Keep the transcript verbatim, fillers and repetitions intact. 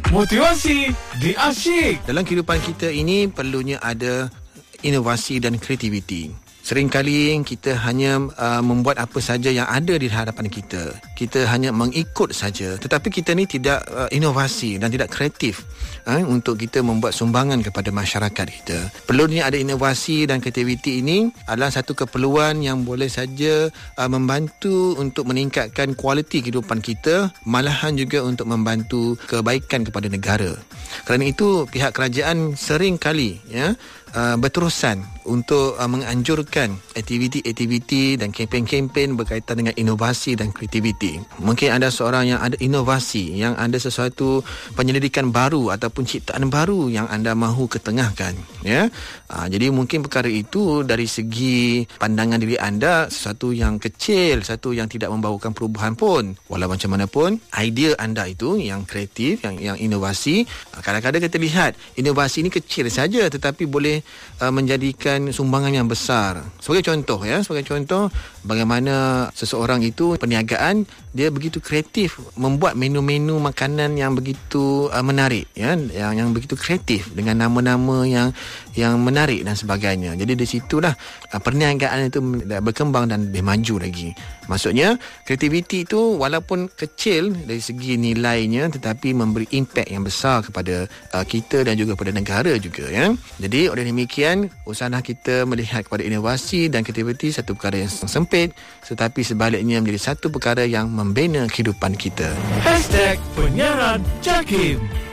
Motivasi di Asyik. Dalam kehidupan kita ini perlunya ada inovasi dan kreativiti. Seringkali kita hanya uh, membuat apa saja yang ada di hadapan kita. Kita hanya mengikut saja. Tetapi kita ni tidak uh, inovasi dan tidak kreatif uh, untuk kita membuat sumbangan kepada masyarakat kita. Perlunya ada inovasi dan kreativiti ini adalah satu keperluan yang boleh saja uh, membantu untuk meningkatkan kualiti kehidupan kita, malahan juga untuk membantu kebaikan kepada negara. Kerana itu pihak kerajaan sering kali ya Uh, berterusan untuk uh, menganjurkan aktiviti-aktiviti dan kempen-kempen berkaitan dengan inovasi dan kreativiti. Mungkin ada seorang yang ada inovasi, yang ada sesuatu penyelidikan baru ataupun ciptaan baru yang anda mahu ketengahkan, ya. Uh, jadi mungkin perkara itu dari segi pandangan diri anda sesuatu yang kecil, sesuatu yang tidak membawakan perubahan pun. Walau macam mana pun, idea anda itu yang kreatif, yang yang inovasi, uh, kadang-kadang kita lihat inovasi ini kecil saja tetapi boleh Uh, menjadikan sumbangan yang besar. Sebagai contoh ya, sebagai contoh bagaimana seseorang itu perniagaan, dia begitu kreatif membuat menu-menu makanan yang begitu uh, menarik ya, yang yang begitu kreatif dengan nama-nama yang yang menarik dan sebagainya. Jadi di situlah uh, perniagaan itu berkembang dan lebih maju lagi. Maksudnya kreativiti itu walaupun kecil dari segi nilainya tetapi memberi impak yang besar kepada uh, kita dan juga kepada negara juga ya. Jadi oleh demikian, usahalah kita melihat kepada inovasi dan kreativiti satu perkara yang sempit, tetapi sebaliknya menjadi satu perkara yang membina kehidupan kita. Hashtag Penyiaran Jakim.